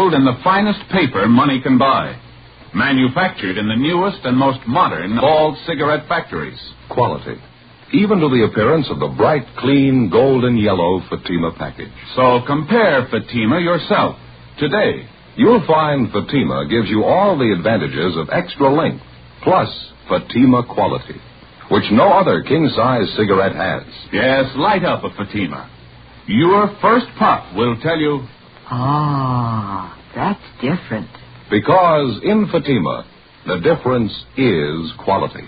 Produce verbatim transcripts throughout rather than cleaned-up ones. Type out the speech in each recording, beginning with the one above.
rolled in the finest paper money can buy. Manufactured in the newest and most modern of all cigarette factories. Quality. Even to the appearance of the bright, clean, golden yellow Fatima package. So compare Fatima yourself today. You'll find Fatima gives you all the advantages of extra length, plus Fatima quality, which no other king-size cigarette has. Yes, light up a Fatima. Your first puff will tell you... Ah, that's different. Because in Fatima, the difference is quality.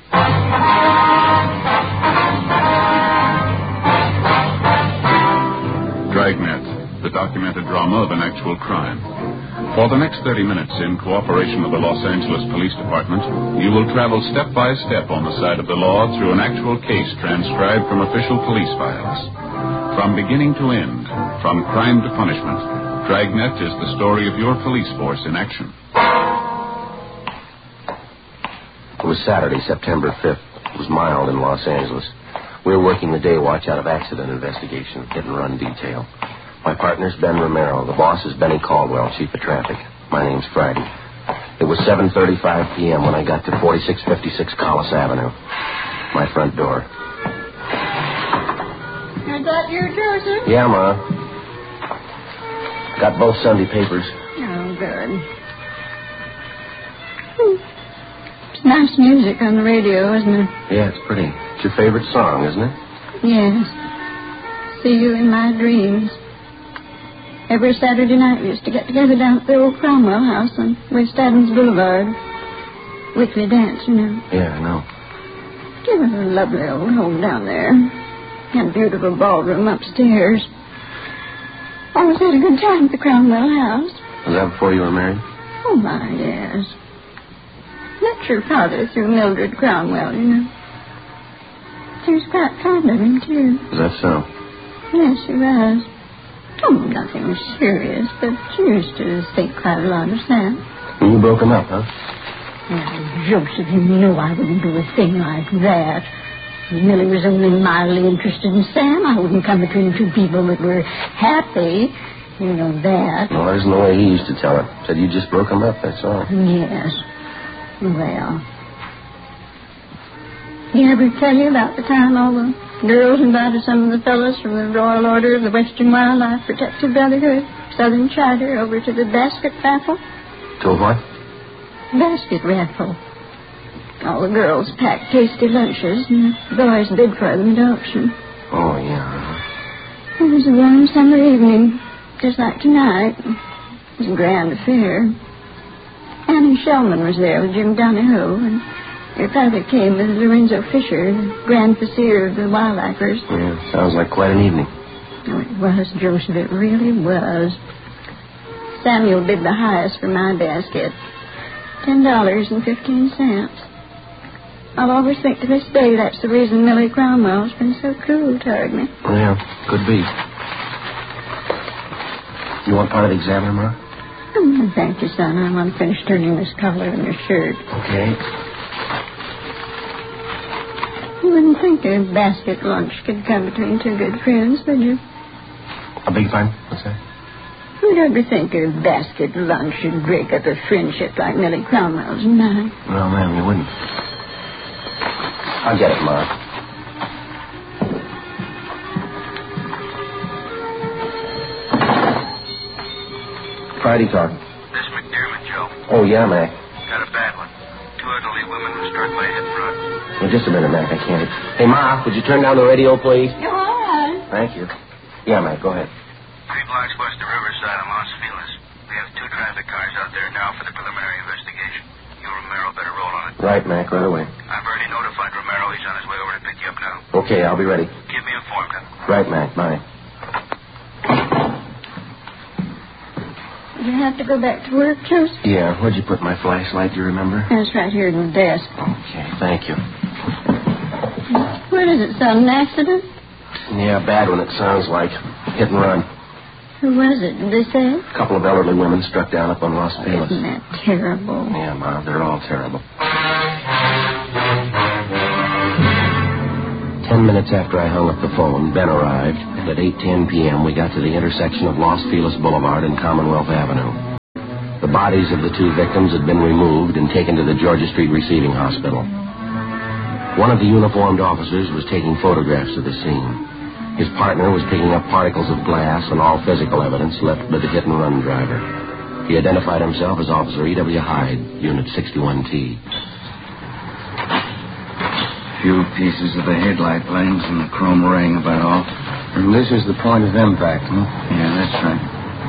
Dragnet, the documented drama of an actual crime. For the next thirty minutes, in cooperation with the Los Angeles Police Department, you will travel step by step on the side of the law through an actual case transcribed from official police files. From beginning to end, from crime to punishment, Dragnet is the story of your police force in action. It was Saturday, September fifth. It was mild in Los Angeles. We were working the day watch out of accident investigation, hit and run detail. My partner's Ben Romero. The boss is Benny Caldwell, chief of traffic. My name's Friday. It was seven thirty-five p.m. when I got to forty-six fifty-six Collis Avenue. My front door. Is that you, Joseph? Yeah, Ma. Got both Sunday papers. Oh, good. Hmm. It's nice music on the radio, isn't it? Yeah, it's pretty. It's your favorite song, isn't it? Yes. See you in my dreams. Every Saturday night we used to get together down at the old Cromwell house on West Adams Boulevard. Weekly dance, you know. Yeah, I know. It was a lovely old home down there. Had a beautiful ballroom upstairs. Always had a good time at the Cromwell house. Was that before you were married? Oh, my, yes. Met your father through Mildred Cromwell, you know. She was quite fond of him, too. Is that so? Yes, she was. Oh, nothing serious, but she used to think quite a lot of Sam. And you broke him up, huh? Well, Joseph, you know I wouldn't do a thing like that. If Millie was only mildly interested in Sam, I wouldn't come between two people that were happy. You know that. No, that isn't the way he used to tell it. Said you just broke him up, that's all. Yes. Well. He ever tell you about the time all the girls invited some of the fellows from the Royal Order of the Western Wildlife Protective Brotherhood, Southern Charter, over to the basket raffle? To what? Basket raffle. All the girls packed tasty lunches, and the boys bid for them at auction. Oh, yeah. It was a warm summer evening, just like tonight. It was a grand affair. Annie Shellman was there with Jim Donahoe, and your father came with Lorenzo Fisher, the Grand Vizier of the Wildlifers. Yeah, sounds like quite an evening. Oh, it was, Joseph, it really was. Samuel bid the highest for my basket. Ten dollars and fifteen cents. I'll always think to this day that's the reason Millie Cromwell's been so cruel toward me. Yeah, could be. You want part of the examiner, Ma? Oh, thank you, son. I want to finish turning this collar in your shirt. Okay. You wouldn't think a basket lunch could come between two good friends, would you? A big fine? What's that? Who'd ever think a basket lunch should break up a friendship like Millie Cromwell's and mine? Well, ma'am, you wouldn't. I'll get it, Ma. Friday talk. This McDermott, Joe. Oh, yeah, Mac. Got a bad one. Two elderly women were struck by a hit and run. Well, just a minute, Mac. I can't. Hey, Ma, would you turn down the radio, please? You're all right. Thank you. Yeah, Mac, go ahead. Three blocks west of Riverside on Los Feliz. We have two traffic cars out there now for the preliminary investigation. You and Romero better roll on it. Right, Mac, right away. I've already notified Romero. He's on his way over to pick you up now. Okay, I'll be ready. Keep me informed, huh? Right, Mac, bye. You have to go back to work, Joseph? Yeah, where'd you put my flashlight, do you remember? It's right here in the desk. Okay, thank you. What is it, son? An accident? Yeah, bad one, it sounds like. Hit and run. Who was it, did they say? A couple of elderly women struck down up on Los Feliz. Isn't that terrible? Yeah, Ma, they're all terrible. Ten minutes after I hung up the phone, Ben arrived, and at eight ten p.m. we got to the intersection of Los Feliz Boulevard and Commonwealth Avenue. The bodies of the two victims had been removed and taken to the Georgia Street Receiving Hospital. One of the uniformed officers was taking photographs of the scene. His partner was picking up particles of glass and all physical evidence left by the hit-and-run driver. He identified himself as Officer E W. Hyde, Unit sixty-one T. Few pieces of the headlight lens and the chrome ring about all. And this is the point of impact, huh? Yeah, that's right.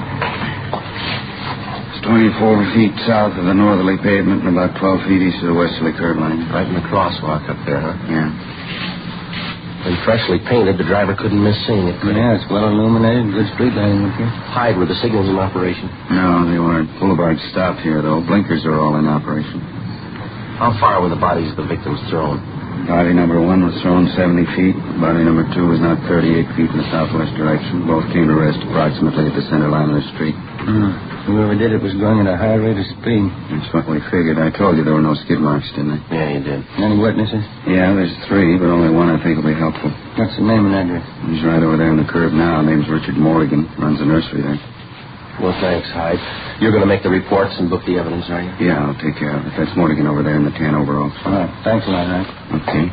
It's twenty-four feet south of the northerly pavement and about twelve feet east of the westerly curb line. Right in the crosswalk up there, huh? Yeah. When freshly painted, the driver couldn't miss seeing it. Yeah, it's well illuminated. Good street lighting up here. Hyde, were the signals in operation? No, they weren't. Boulevard stopped here, though. Blinkers are all in operation. How far were the bodies of the victims thrown? Body number one was thrown seventy feet. Body number two was knocked thirty-eight feet in the southwest direction. Both came to rest approximately at the center line of the street. Hmm. Whoever did it was going at a high rate of speed. That's what we figured. I told you there were no skid marks, didn't I? Yeah, you did. Any witnesses? Yeah, there's three, but only one I think will be helpful. What's the name and address? He's right over there on the curb now. Name's Richard Morgan. Runs a nursery there. Well, thanks, Hyde. You're going to make the reports and book the evidence, are you? Yeah, I'll take care of it. That's Morgan over there in the tan overalls. All right. Thanks a lot, Hyde. Okay.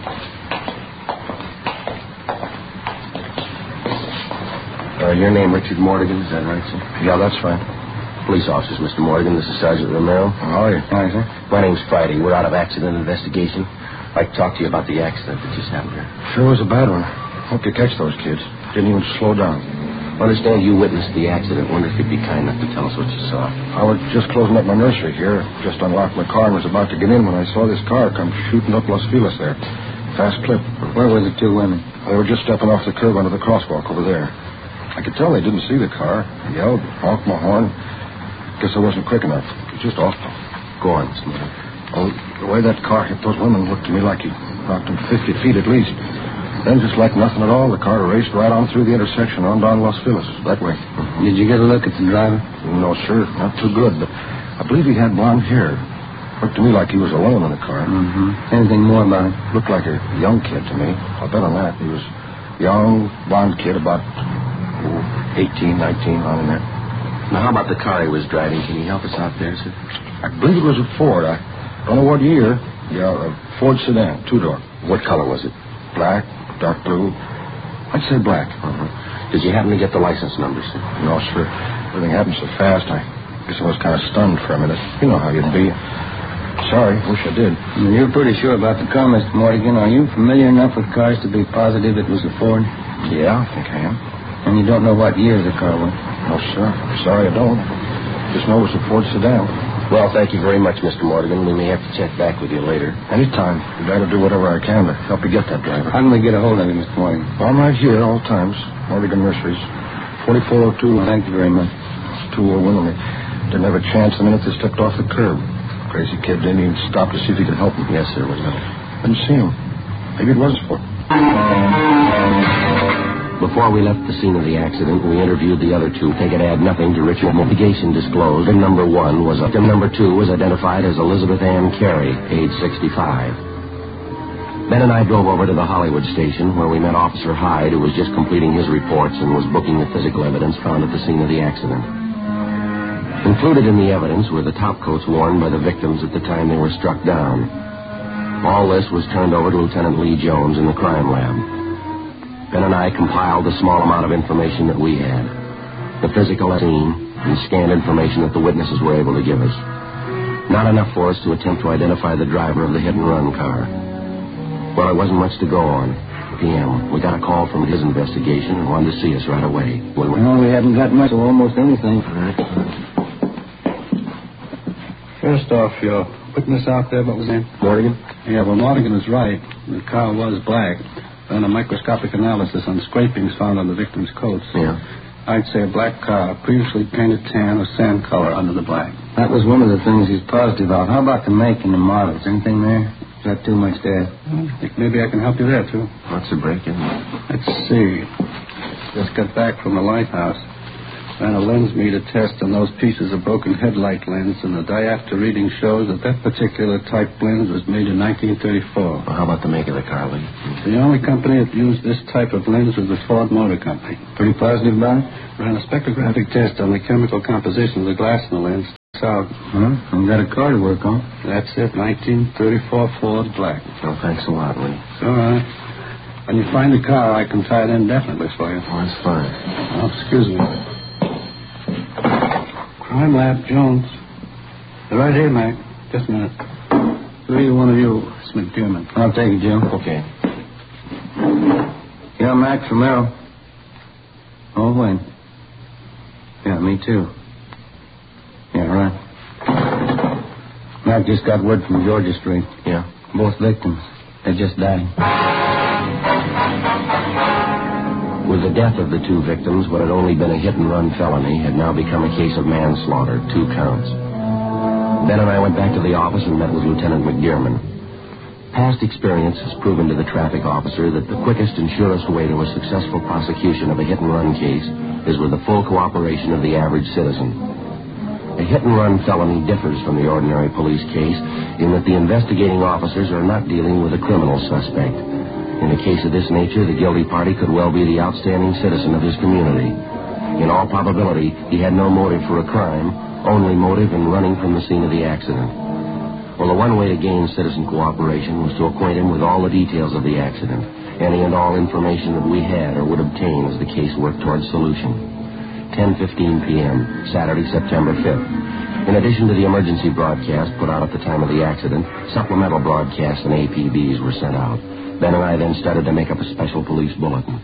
Uh, your name, Richard Morgan, is that right, sir? Yeah, that's right. Police officers, Mister Morgan. This is Sergeant Romero. How are you? Hi, sir. My name's Friday. We're out of accident investigation. I'd like to talk to you about the accident that just happened here. Sure was a bad one. Hope you catch those kids. Didn't even slow down. I understand you witnessed the accident. Wonder if you'd be kind enough to tell us what you saw. I was just closing up my nursery here. Just unlocked my car and was about to get in when I saw this car come shooting up Los Feliz there. Fast clip. Where were the two women? They were just stepping off the curb onto the crosswalk over there. I could tell they didn't see the car. I yelled, honked my horn. Guess I wasn't quick enough. It was just awful. Go on, Mister Morgan. Well, the way that car hit those women looked to me like he knocked them fifty feet at least. Then, just like nothing at all, the car raced right on through the intersection on down Los Feliz, that way. Did you get a look at the driver? No, sir, not too good, but I believe he had blonde hair. Looked to me like he was alone in the car. Mm-hmm. Anything more about it? Looked like a young kid to me. I'll bet on that. He was a young, blonde kid, about oh, eighteen, nineteen, on in there. Now, how about the car he was driving? Can you help us out there, sir? I believe it was a Ford. I don't know what year. Yeah, a Ford sedan, two-door. What color was it? Black, dark blue. I'd say black. Uh-huh. Did you happen to get the license number, sir? No, sir. Everything happened so fast, I guess I was kind of stunned for a minute. You know how you'd be. Sorry, wish I did. Well, you're pretty sure about the car, Mister Morgan. Are you familiar enough with cars to be positive it was a Ford? Yeah, I think I am. And you don't know what year the car was? No, sir. I'm sorry I don't. Just know it was a Ford sedan. Well, thank you very much, Mister Morgan. We may have to check back with you later. Anytime. I'd glad to do whatever I can to help you get that driver. How can we get a hold of you, Mister Morgan? I'm right here at all times. Morgan Nurseries. forty-four oh two. Well, thank you very much. Two old women. They didn't have a chance the minute they stepped off the curb. Crazy kid didn't even stop to see if he could help them. Yes, sir. Was that? Didn't see him. Maybe it was a Ford. Before we left the scene of the accident, we interviewed the other two. They could add nothing to Richard. Investigation disclosed. Victim number one was victim number two was identified as Elizabeth Ann Carey, age sixty-five. Ben and I drove over to the Hollywood station, where we met Officer Hyde, who was just completing his reports and was booking the physical evidence found at the scene of the accident. Included in the evidence were the topcoats worn by the victims at the time they were struck down. All this was turned over to Lieutenant Lee Jones in the crime lab. Ben and I compiled the small amount of information that we had, the physical scene, and scanned information that the witnesses were able to give us. Not enough for us to attempt to identify the driver of the hit-and-run car. Well, there wasn't much to go on. P M. We got a call from his investigation and wanted to see us right away. Well, we haven't got much of almost anything. First off, your witness out there, what was his name? Morgan? Yeah, well, Morgan is right. The car was black. Then a microscopic analysis on scrapings found on the victim's coats. Yeah. I'd say a black car, previously painted tan or sand color under the black. That was one of the things he's positive about. How about the make and the models? Anything there? Is that too much there? Well, I think maybe I can help you there, too. What's the break in? Let's see. Just got back from the lighthouse. Ran a lens meter test on those pieces of broken headlight lens, and the diopter reading shows that that particular type lens was made in nineteen thirty-four. Well, how about the make of the car, Lee? The only company that used this type of lens was the Ford Motor Company. Pretty positive about it? Ran a spectrographic test on the chemical composition of the glass in the lens. out. Huh? I got a car to work on. That's it, nineteen thirty-four Ford Black. Well, thanks a lot, Lee. It's all right. When you find the car, I can tie it indefinitely for you. Oh, that's fine. Oh, excuse me. Crime Lab, Jones. They're right here, Mac. Just a minute. Who are you, one of you? It's McDermott. I'll take it, Jim. Okay. Yeah, Mac from Merrill. Oh, when? Yeah, me too. Yeah, right. Mac just got word from Georgia Street. Yeah? Both victims. They just died. With the death of the two victims, what had only been a hit-and-run felony had now become a case of manslaughter, two counts. Ben and I went back to the office and met with Lieutenant McDermott. Past experience has proven to the traffic officer that the quickest and surest way to a successful prosecution of a hit-and-run case is with the full cooperation of the average citizen. A hit-and-run felony differs from the ordinary police case in that the investigating officers are not dealing with a criminal suspect. In a case of this nature, the guilty party could well be the outstanding citizen of his community. In all probability, he had no motive for a crime, only motive in running from the scene of the accident. Well, the one way to gain citizen cooperation was to acquaint him with all the details of the accident, any and all information that we had or would obtain as the case worked towards solution. ten fifteen p.m., Saturday, September fifth. In addition to the emergency broadcast put out at the time of the accident, supplemental broadcasts and A P Bs were sent out. Ben and I then started to make up a special police bulletin.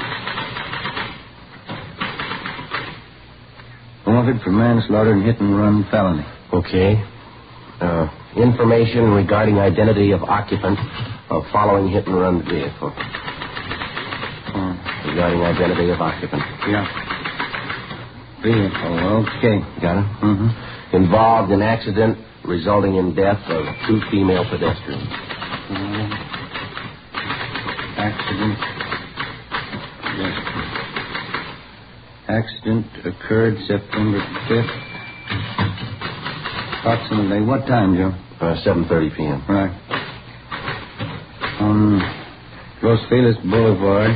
Wanted for manslaughter and hit-and-run felony. Okay. Uh, information regarding identity of occupant of following hit-and-run vehicle. Oh. Regarding identity of occupant. Yeah. Vehicle, okay. Got it? Mm-hmm. Involved in accident resulting in death of two female pedestrians. Uh, accident. Yes. Accident occurred September fifth. Approximately what time, Joe? Uh, seven thirty p.m. Right. On Los Feliz Boulevard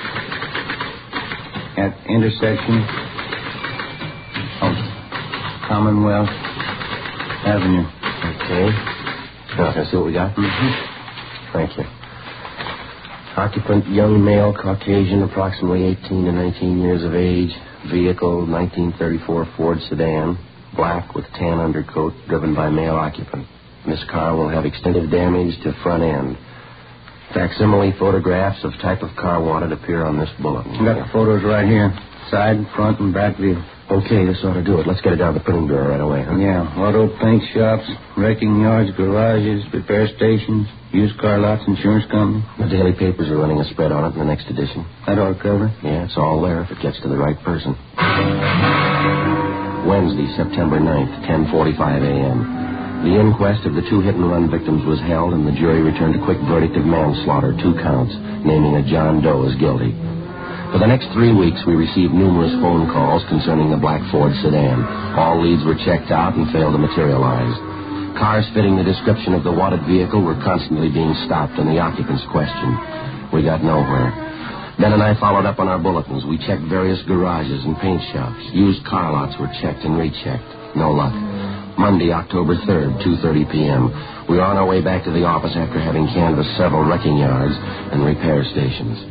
at intersection of Commonwealth Avenue. Okay. Now, can I see what we got? Mm-hmm. Thank you. Occupant, young male, Caucasian, approximately eighteen to nineteen years of age. Vehicle, nineteen thirty-four Ford sedan, black with tan undercoat, driven by male occupant. This car will have extensive damage to front end. Facsimile photographs of type of car wanted appear on this bulletin. Got the photos right here. Side, front, and back view. Okay, this ought to do it. Let's get it down to the printing bureau right away, huh? Yeah, auto paint shops, wrecking yards, garages, repair stations, used car lots, insurance company. The daily papers are running a spread on it in the next edition. That ought to cover it. Yeah, it's all there if it gets to the right person. Wednesday, September ninth, ten forty-five a.m. The inquest of the two hit-and-run victims was held, and the jury returned a quick verdict of manslaughter, two counts, naming a John Doe as guilty. For the next three weeks, we received numerous phone calls concerning the black Ford sedan. All leads were checked out and failed to materialize. Cars fitting the description of the wanted vehicle were constantly being stopped and the occupants questioned. We got nowhere. Ben and I followed up on our bulletins. We checked various garages and paint shops. Used car lots were checked and rechecked. No luck. Monday, October third, two thirty p.m. We were on our way back to the office after having canvassed several wrecking yards and repair stations.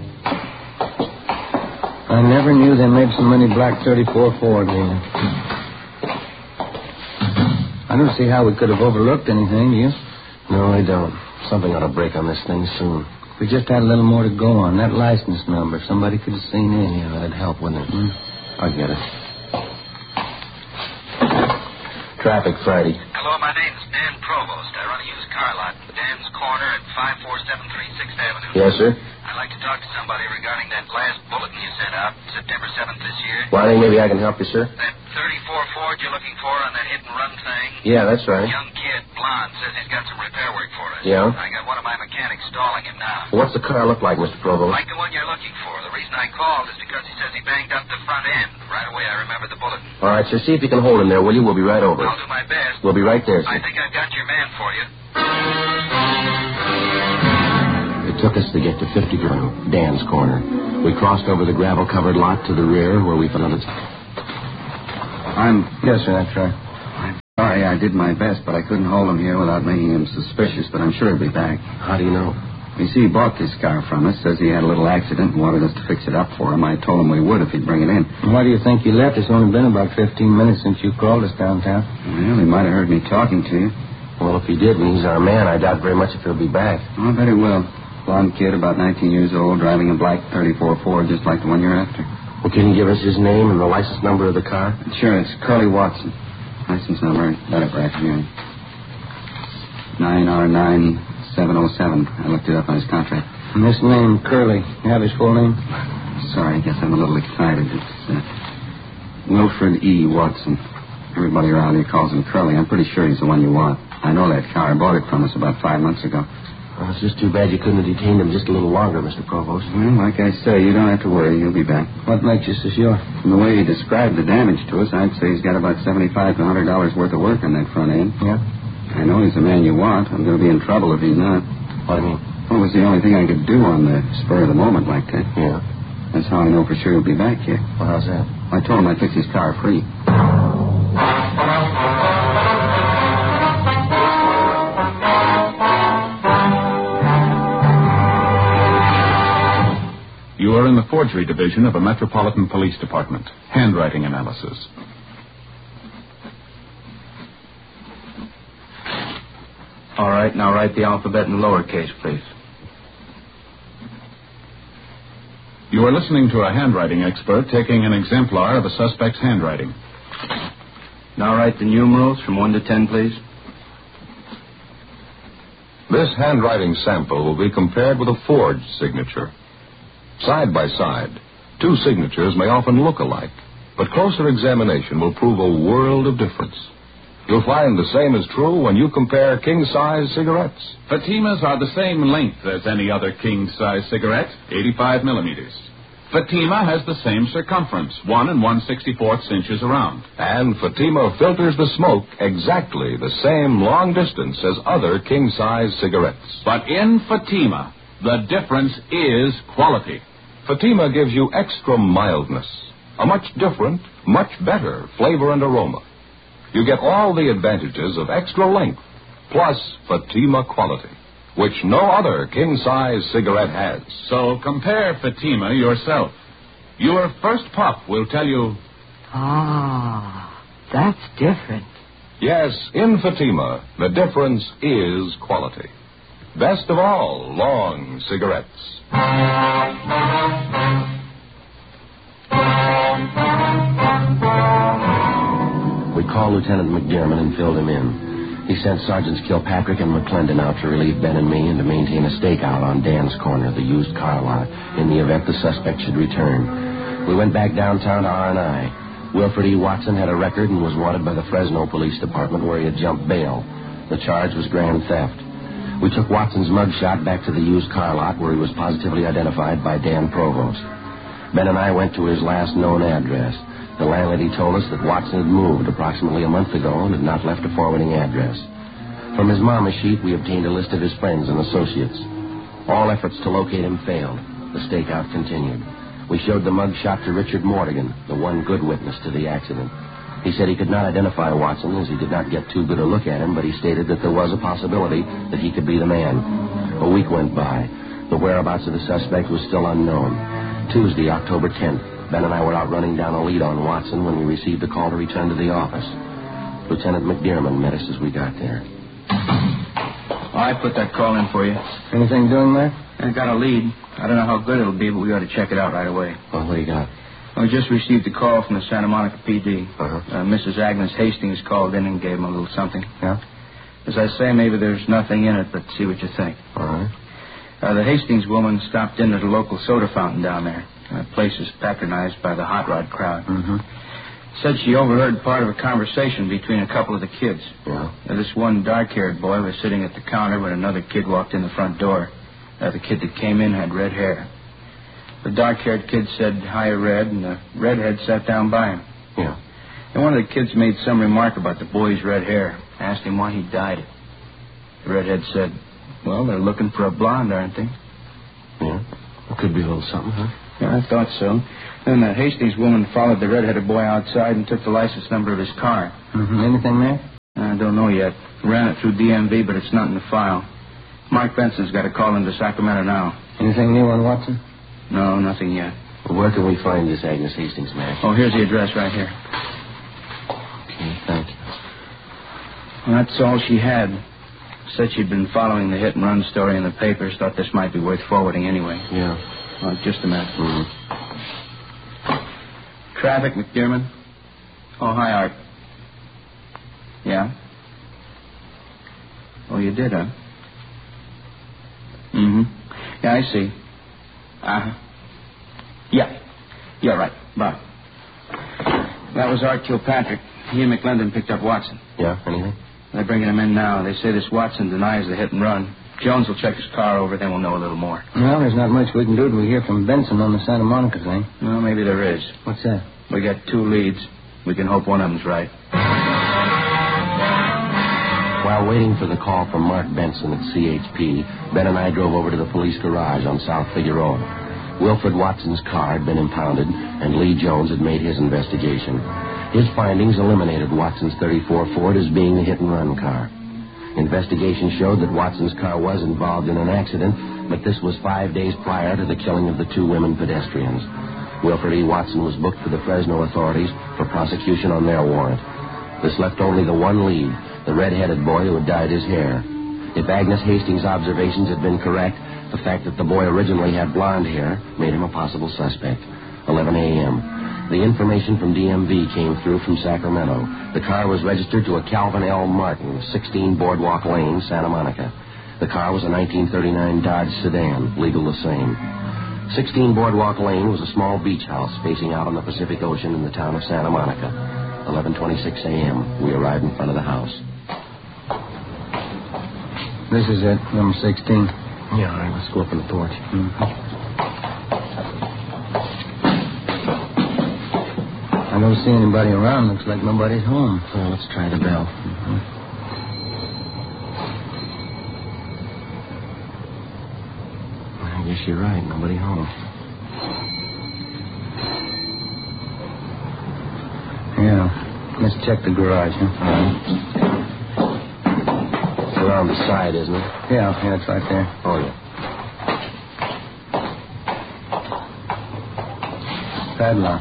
I never knew they made so many black thirty-four Ford here. I don't see how we could have overlooked anything, do you? No, I don't. Something ought to break on this thing soon. If we just had a little more to go on. That license number, somebody could have seen it. Yeah, that'd help, wouldn't it? Mm. I'll get it. Traffic Friday. Hello, my name's Dan Provost. I run a used car lot, Dan's Corner at five four seven three sixth Avenue. Yes, sir? I'd like to talk to somebody regarding that last bulletin you sent out September seventh this year. Well, I think maybe I can help you, sir. That thirty-four Ford you're looking for on that hit-and-run thing? Yeah, that's right. Young kid, blonde, says he's got some repair work for us. Yeah? I got one of my mechanics stalling him now. Well, what's the car look like, Mister Provost? Like the one you're looking for. The reason I called is because he says he banged up the front end. Right away I remembered the bulletin. All right, sir, see if you can hold him there, will you? We'll be right over. I'll do my best. We'll be right there, sir. I think I've got your man for you. It took us to get to fifty Grand, Dan's Corner. We crossed over the gravel-covered lot to the rear where we found it. I'm... Yes, sir, that's right. sorry. I did my best, but I couldn't hold him here without making him suspicious, but I'm sure he'll be back. How do you know? You see, he bought this car from us, says he had a little accident and wanted us to fix it up for him. I told him we would if he'd bring it in. Why do you think you left? It's only been about fifteen minutes since you called us downtown. Well, he might have heard me talking to you. Well, if he did, and he's our man, I doubt very much if he'll be back. Oh, I bet he will. Blonde kid, about nineteen years old, driving a black thirty-four Ford, just like the one you're after. Well, can you give us his name and the license number of the car? Sure, it's Curly Watson. License number, got it right here. nine R nine seven oh seven. I looked it up on his contract. And this name, Curly, you have his full name? Sorry, I guess I'm a little excited. It's uh, Wilfred E. Watson. Everybody around here calls him Curly. I'm pretty sure he's the one you want. I know that car. I bought it from us about five months ago. Well, it's just too bad you couldn't have detained him just a little longer, Mister Provost. Well, like I say, you don't have to worry. He'll be back. What makes you so sure? From the way he described the damage to us, I'd say he's got about seventy-five to one hundred dollars worth of work on that front end. Yeah? I know he's the man you want. I'm going to be in trouble if he's not. What do you mean? Well, it was the only thing I could do on the spur of the moment like that. Yeah. That's how I know for sure he'll be back here. Well, how's that? I told him I'd fix his car free. You are in the forgery division of a Metropolitan Police Department. Handwriting analysis. All right, now write the alphabet in lowercase, please. You are listening to a handwriting expert taking an exemplar of a suspect's handwriting. Now write the numerals from one to ten, please. This handwriting sample will be compared with a forged signature. Side by side, two signatures may often look alike, but closer examination will prove a world of difference. You'll find the same is true when you compare king-size cigarettes. Fatimas are the same length as any other king-size cigarette, eighty-five millimeters. Fatima has the same circumference, one and one sixty-fourths inches around. And Fatima filters the smoke exactly the same long distance as other king-size cigarettes. But in Fatima, the difference is quality. Fatima gives you extra mildness, a much different, much better flavor and aroma. You get all the advantages of extra length, plus Fatima quality, which no other king-size cigarette has. So compare Fatima yourself. Your first puff will tell you... Ah, that's different. Yes, in Fatima, the difference is quality. Best of all, long cigarettes. We called Lieutenant McDermott and filled him in. He sent Sergeants Kilpatrick and McClendon out to relieve Ben and me and to maintain a stakeout on Dan's corner, the used car lot, in the event the suspect should return. We went back downtown to R and I. Wilfred E. Watson had a record and was wanted by the Fresno Police Department, where he had jumped bail. The charge was grand theft. We took Watson's mugshot back to the used car lot, where he was positively identified by Dan Provost. Ben and I went to his last known address. The landlady told us that Watson had moved approximately a month ago and had not left a forwarding address. From his mama sheet, we obtained a list of his friends and associates. All efforts to locate him failed. The stakeout continued. We showed the mugshot to Richard Mortigan, the one good witness to the accident. He said he could not identify Watson as he did not get too good a look at him, but he stated that there was a possibility that he could be the man. A week went by. The whereabouts of the suspect was still unknown. Tuesday, October tenth, Ben and I were out running down a lead on Watson when we received a call to return to the office. Lieutenant McDermott met us as we got there. I put that call in for you. Anything doing there? I got a lead. I don't know how good it'll be, but we ought to check it out right away. Well, what do you got? We just received a call from the Santa Monica P D. Uh-huh. Uh, Missus Agnes Hastings called in and gave him a little something. Yeah? As I say, maybe there's nothing in it, but see what you think. All right. Uh, the Hastings woman stopped in at a local soda fountain down there. The place is patronized by the hot rod crowd. Mm-hmm. Said she overheard part of a conversation between a couple of the kids. Yeah? Uh, this one dark-haired boy was sitting at the counter when another kid walked in the front door. Uh, the kid that came in had red hair. The dark-haired kid said, "Hi, Red," and the redhead sat down by him. Yeah. And one of the kids made some remark about the boy's red hair, asked him why he dyed it. The redhead said, "Well, they're looking for a blonde, aren't they?" Yeah? It could be a little something, huh? Yeah, I thought so. Then the Hastings woman followed the redheaded boy outside and took the license number of his car. Mm-hmm. Anything there? Uh, I don't know yet. Ran it through D M V, but it's not in the file. Mark Benson's got a call into Sacramento now. Anything new on Watson? No, nothing yet. Well, where can we find this Agnes Hastings, Mac? Oh, here's the address right here. Okay, thank you. Well, that's all she had. Said she'd been following the hit-and-run story in the papers. Thought this might be worth forwarding anyway. Yeah. Oh, just a minute. Mm-hmm. Traffic, McDermott. Oh, hi, Art. Yeah? Oh, you did, huh? Mm-hmm. Yeah, I see. Uh-huh. Yeah. Yeah, right. Bye. That was Art Kilpatrick. He and McClendon picked up Watson. Yeah, anything? They're bringing him in now. They say this Watson denies the hit and run. Jones will check his car over, then we'll know a little more. Well, there's not much we can do till we hear from Benson on the Santa Monica thing. Well, maybe there is. What's that? We got two leads. We can hope one of them's right. While waiting for the call from Mark Benson at C H P, Ben and I drove over to the police garage on South Figueroa. Wilfred Watson's car had been impounded, and Lee Jones had made his investigation. His findings eliminated Watson's thirty-four Ford as being the hit-and-run car. Investigation showed that Watson's car was involved in an accident, but this was five days prior to the killing of the two women pedestrians. Wilfred E. Watson was booked for the Fresno authorities for prosecution on their warrant. This left only the one lead, the red-headed boy who had dyed his hair. If Agnes Hastings' observations had been correct, the fact that the boy originally had blonde hair made him a possible suspect. eleven a.m. The information from D M V came through from Sacramento. The car was registered to a Calvin L. Martin, sixteen Boardwalk Lane, Santa Monica. The car was a nineteen thirty-nine Dodge sedan, legal the same. sixteen Boardwalk Lane was a small beach house facing out on the Pacific Ocean in the town of Santa Monica. eleven twenty-six a.m. We arrived in front of the house. This is it, number sixteen. Yeah, all right, let's go up on the porch. Mm-hmm. I don't see anybody around. Looks like nobody's home. Well, let's try the bell. Mm-hmm. I guess you're right. Nobody home. Yeah. Let's check the garage, huh? All right. It's around the side, isn't it? Yeah, yeah, it's right there. Oh, yeah. Padlock.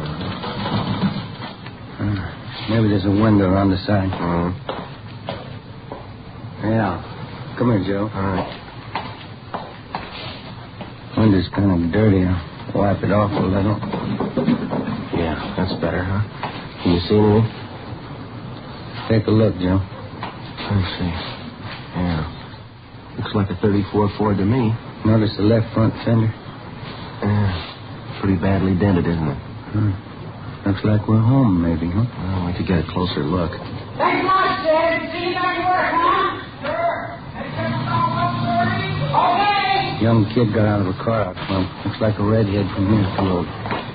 Maybe there's a window around the side. Uh-huh. Yeah. Come here, Joe. All right. Window's kind of dirty. I'll wipe it off a little. Yeah, that's better, huh? Can you see anything? Take a look, Joe. Let's see. Yeah. Looks like a thirty-four Ford to me. Notice the left front fender? Yeah. Pretty badly dented, isn't it? Hmm. Looks like we're home, maybe, huh? Well, we could get a closer look. Thanks much, Dad. See you back to work, huh? Sure. Okay. Young kid got out of a car out front. Looks like a redhead from here. Come on.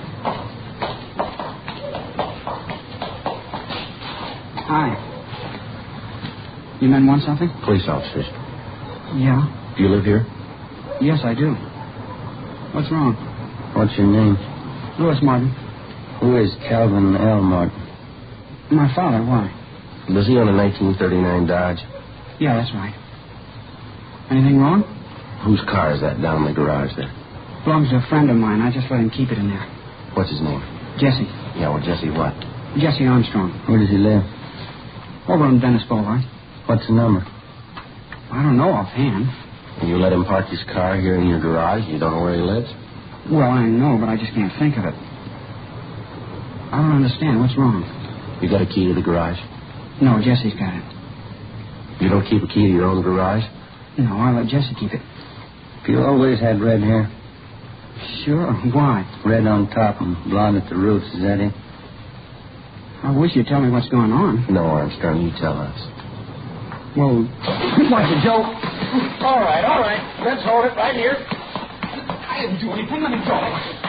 Hi. You men want something? Police officers. Yeah. Do you live here? Yes, I do. What's wrong? What's your name? Louis Martin. Who is Calvin L. Martin? My father. Why? Was he on a nineteen thirty-nine Dodge? Yeah, that's right. Anything wrong? Whose car is that down in the garage there? Belongs to a friend of mine. I just let him keep it in there. What's his name? Jesse. Yeah, well, Jesse what? Jesse Armstrong. Where does he live? Over on Venice Boulevard. What's the number? I don't know offhand. You let him park his car here in your garage? You don't know where he lives? Well, I know, but I just can't think of it. I don't understand. What's wrong? You got a key to the garage? No, Jesse's got it. You don't keep a key to your own garage? No, I let Jesse keep it. You always had red hair? Sure. Why? Red on top and blonde at the roots. Is that it? I wish you'd tell me what's going on. No, Armstrong, you tell us. Well, watch it, Joe. All right, all right. Let's hold it right here. I didn't do anything. Let me go.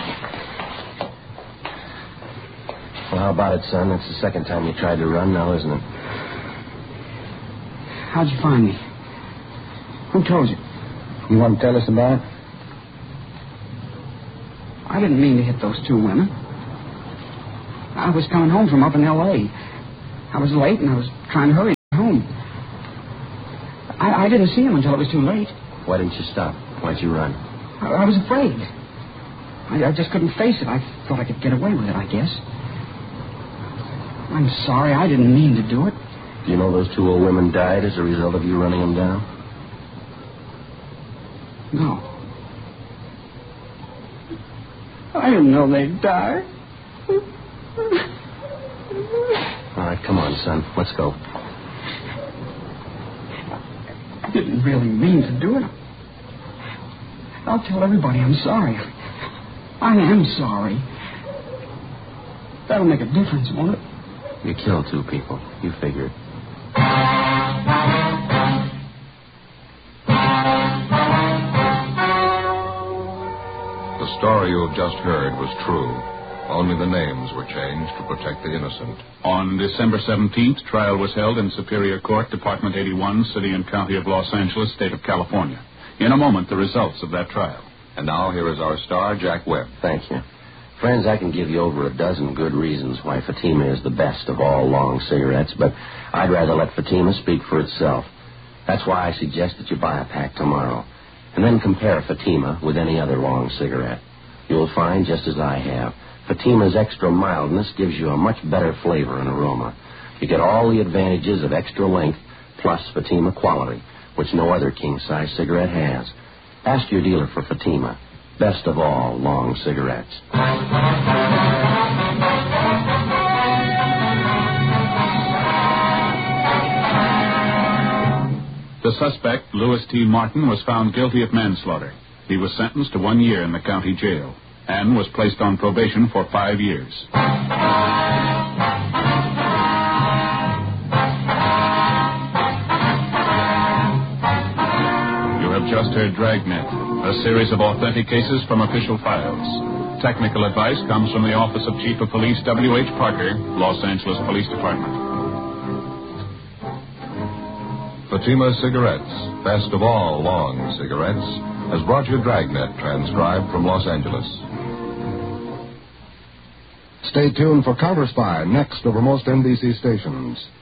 Well, how about it, son? That's the second time you tried to run now, isn't it? How'd you find me? Who told you? You want to tell us about it? I didn't mean to hit those two women. I was coming home from up in L A I was late, and I was trying to hurry home. I, I didn't see him until it was too late. Why didn't you stop? Why'd you run? I, I was afraid. I, I just couldn't face it. I thought I could get away with it, I guess. I'm sorry. I didn't mean to do it. Do you know those two old women died as a result of you running them down? No. I didn't know they'd die. All right, come on, son. Let's go. I didn't really mean to do it. I'll tell everybody I'm sorry. I am sorry. That'll make a difference, won't it? You killed two people. You figured. The story you have just heard was true. Only the names were changed to protect the innocent. On December seventeenth, trial was held in Superior Court, Department eighty-one, City and County of Los Angeles, State of California. In a moment, the results of that trial. And now here is our star, Jack Webb. Thank you. Friends, I can give you over a dozen good reasons why Fatima is the best of all long cigarettes, but I'd rather let Fatima speak for itself. That's why I suggest that you buy a pack tomorrow, and then compare Fatima with any other long cigarette. You'll find, just as I have, Fatima's extra mildness gives you a much better flavor and aroma. You get all the advantages of extra length plus Fatima quality, which no other king-size cigarette has. Ask your dealer for Fatima, best of all long cigarettes. The suspect, Louis T. Martin, was found guilty of manslaughter. He was sentenced to one year in the county jail and was placed on probation for five years. You have just heard Dragnet, a series of authentic cases from official files. Technical advice comes from the Office of Chief of Police W H Parker, Los Angeles Police Department. Fatima Cigarettes, best of all long cigarettes, has brought you Dragnet, transcribed from Los Angeles. Stay tuned for Counter Spy, next over most N B C stations.